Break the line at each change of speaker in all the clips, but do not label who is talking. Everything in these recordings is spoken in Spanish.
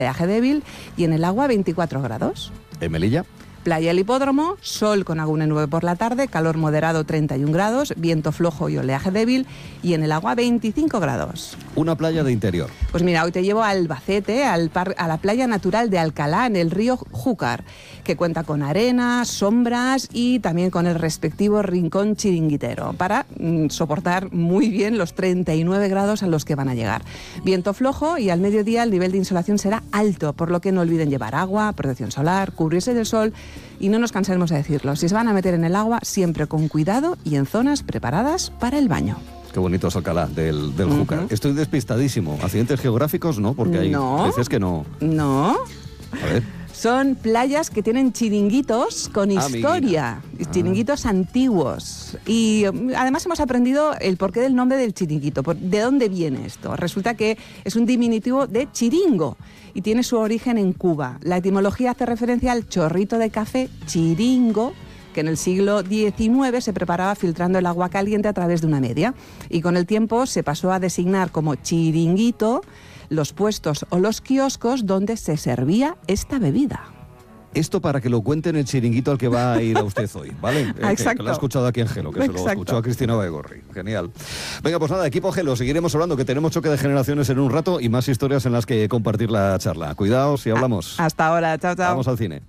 oleaje débil y en el agua 24 grados.
¿En Melilla?
Playa El Hipódromo, sol con alguna nube por la tarde, calor moderado 31 grados, viento flojo y oleaje débil y en el agua 25 grados.
Una playa de interior.
Pues mira, hoy te llevo a Albacete, a la playa natural de Alcalá, en el río Júcar, que cuenta con arena, sombras y también con el respectivo rincón chiringuitero, para soportar muy bien los 39 grados a los que van a llegar. Viento flojo y al mediodía el nivel de insolación será alto, por lo que no olviden llevar agua, protección solar, cubrirse del sol y no nos cansaremos de decirlo. Si se van a meter en el agua, siempre con cuidado y en zonas preparadas para el baño.
Qué bonito es Alcalá del Júcar. Estoy despistadísimo. ¿Accidentes geográficos no? Porque hay veces que no.
No.
A ver.
Son playas que tienen chiringuitos con historia, chiringuitos antiguos. Y además hemos aprendido el porqué del nombre del chiringuito, de dónde viene esto. Resulta que es un diminutivo de chiringo y tiene su origen en Cuba. La etimología hace referencia al chorrito de café chiringo, que en el siglo XIX se preparaba filtrando el agua caliente a través de una media. Y con el tiempo se pasó a designar como chiringuito los puestos o los kioscos donde se servía esta bebida.
Esto para que lo cuente en el chiringuito al que va a ir a usted hoy, ¿vale?
Exacto.
Que lo ha escuchado aquí en Gelo, que se lo escuchó a Cristina Baigorri. Genial. Venga, pues nada, equipo Gelo, seguiremos hablando, que tenemos choque de generaciones en un rato y más historias en las que compartir la charla. Cuidaos y hablamos.
Hasta ahora, chao, chao.
Vamos al cine.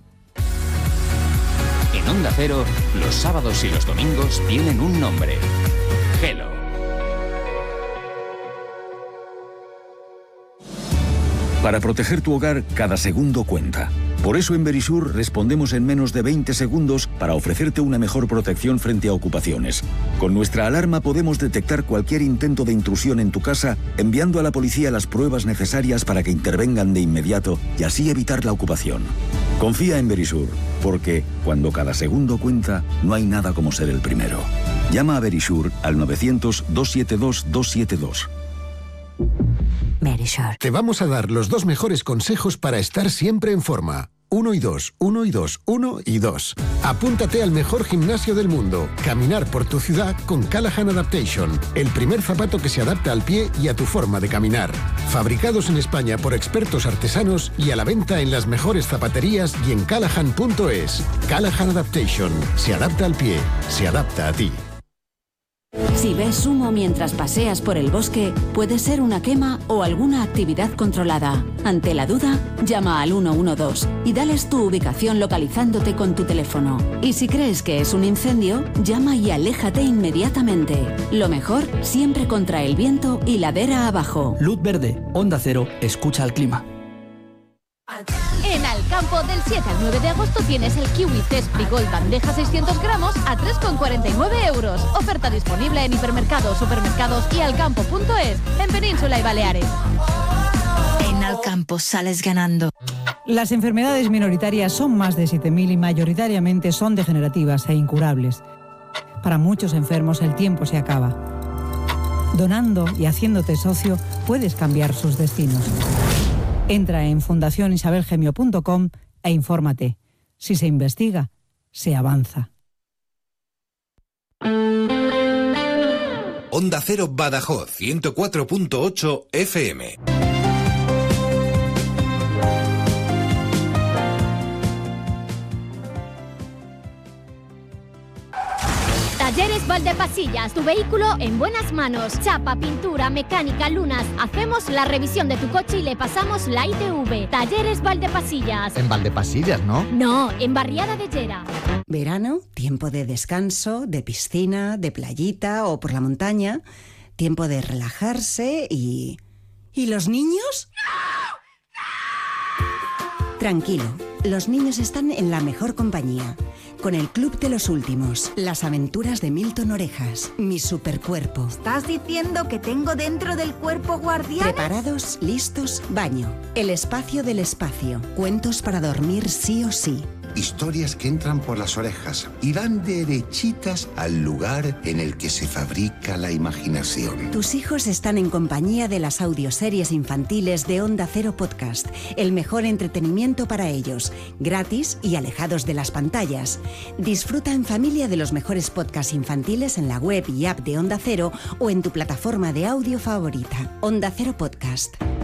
En Onda Cero, los sábados y los domingos tienen un nombre. Gelo. Para proteger tu hogar, cada segundo cuenta. Por eso en Verisur respondemos en menos de 20 segundos para ofrecerte una mejor protección frente a ocupaciones. Con nuestra alarma podemos detectar cualquier intento de intrusión en tu casa, enviando a la policía las pruebas necesarias para que intervengan de inmediato y así evitar la ocupación. Confía en Verisur, porque cuando cada segundo cuenta, no hay nada como ser el primero. Llama a Verisur al 900-272-272.
Verisur.
Te vamos a dar los 2 mejores consejos para estar siempre en forma. 1 y 2, 1 y 2, 1 y 2. Apúntate al mejor gimnasio del mundo. Caminar por tu ciudad con Callahan Adaptation. El primer zapato que se adapta al pie y a tu forma de caminar. Fabricados en España por expertos artesanos y a la venta en las mejores zapaterías y en callahan.es. Callahan Adaptation. Se adapta al pie. Se adapta a ti.
Si ves humo mientras paseas por el bosque, puede ser una quema o alguna actividad controlada. Ante la duda, llama al 112 y dales tu ubicación localizándote con tu teléfono. Y si crees que es un incendio, llama y aléjate inmediatamente. Lo mejor, siempre contra el viento y ladera abajo.
Luz verde, Onda Cero, escucha al clima.
En Alcampo, del 7 al 9 de agosto tienes el kiwi Zespri Gold bandeja 600 gramos a 3,49 euros. Oferta disponible en hipermercados, supermercados y alcampo.es, en Península y Baleares.
En Alcampo sales ganando.
Las enfermedades minoritarias son más de 7.000 y mayoritariamente son degenerativas e incurables. Para muchos enfermos el tiempo se acaba. Donando y haciéndote socio puedes cambiar sus destinos. Entra en fundacionisabelgemio.com e infórmate. Si se investiga, se avanza.
Onda Cero Badajoz, 104.8 FM.
Talleres Valdepasillas, tu vehículo en buenas manos. Chapa, pintura, mecánica, lunas. Hacemos la revisión de tu coche y le pasamos la ITV. Talleres Valdepasillas.
En Valdepasillas, ¿no?
No, en Barriada de Llera.
Verano, tiempo de descanso, de piscina, de playita o por la montaña. Tiempo de relajarse y... ¿Y los niños? Tranquilo, los niños están en la mejor compañía. Con el Club de los Últimos, las aventuras de Milton Orejas, mi supercuerpo.
¿Estás diciendo que tengo dentro del cuerpo guardián?
Preparados, listos, baño. El espacio del espacio. Cuentos para dormir sí o sí.
Historias que entran por las orejas y van derechitas al lugar en el que se fabrica la imaginación.
Tus hijos están en compañía de las audioseries infantiles de Onda Cero Podcast, el mejor entretenimiento para ellos, gratis y alejados de las pantallas. Disfruta en familia de los mejores podcasts infantiles en la web y app de Onda Cero o en tu plataforma de audio favorita. Onda Cero Podcast.